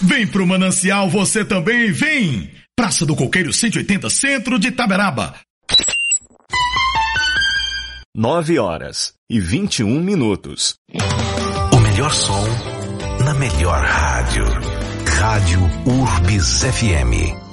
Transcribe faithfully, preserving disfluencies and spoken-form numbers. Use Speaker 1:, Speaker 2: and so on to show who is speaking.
Speaker 1: Vem pro Manancial você também, vem! Praça do Coqueiro cento e oitenta, centro de Itaberaba.
Speaker 2: Nove horas e vinte e um minutos.
Speaker 3: O melhor som na melhor rádio. Rádio Urbis F M.